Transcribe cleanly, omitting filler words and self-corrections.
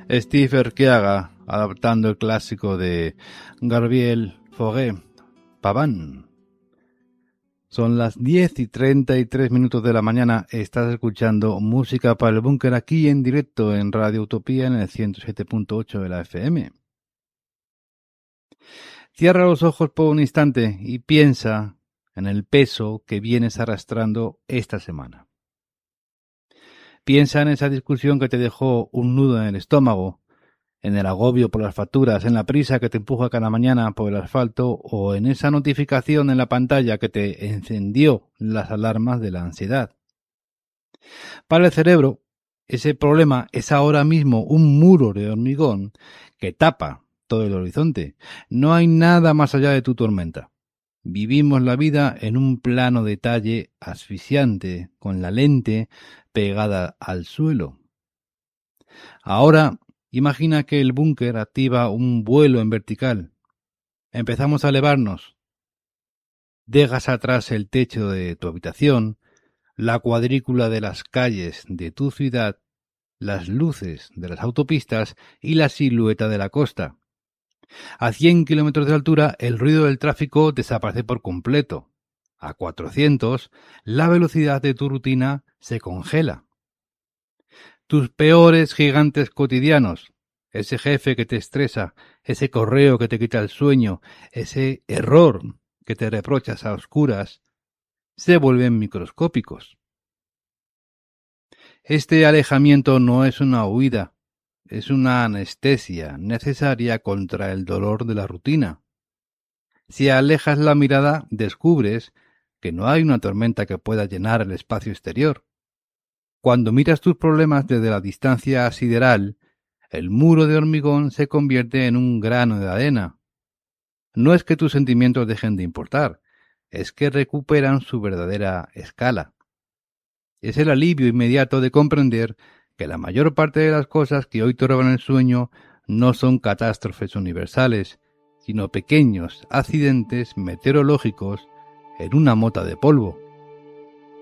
Steve Erqueaga, adaptando el clásico de Gabriel Fauré, Paván. Son las 10:33 de la mañana. Estás escuchando Música para el Búnker aquí en directo en Radio Utopía en el 107.8 de la FM. Cierra los ojos por un instante y piensa en el peso que vienes arrastrando esta semana. Piensa en esa discusión que te dejó un nudo en el estómago, en el agobio por las facturas, en la prisa que te empuja cada mañana por el asfalto o en esa notificación en la pantalla que te encendió las alarmas de la ansiedad. Para el cerebro, ese problema es ahora mismo un muro de hormigón que tapa todo el horizonte. No hay nada más allá de tu tormenta. Vivimos la vida en un plano detalle asfixiante, con la lente pegada al suelo. Ahora, imagina que el búnker activa un vuelo en vertical. Empezamos a elevarnos. Dejas atrás el techo de tu habitación, la cuadrícula de las calles de tu ciudad, las luces de las autopistas y la silueta de la costa. A 100 kilómetros de altura, el ruido del tráfico desaparece por completo. A 400, la velocidad de tu rutina se congela. Tus peores gigantes cotidianos, ese jefe que te estresa, ese correo que te quita el sueño, ese error que te reprochas a oscuras, se vuelven microscópicos. Este alejamiento no es una huida, es una anestesia necesaria contra el dolor de la rutina. Si alejas la mirada, descubres que no hay una tormenta que pueda llenar el espacio exterior. Cuando miras tus problemas desde la distancia sideral, el muro de hormigón se convierte en un grano de arena. No es que tus sentimientos dejen de importar, es que recuperan su verdadera escala. Es el alivio inmediato de comprender que la mayor parte de las cosas que hoy te roban el sueño no son catástrofes universales, sino pequeños accidentes meteorológicos en una mota de polvo.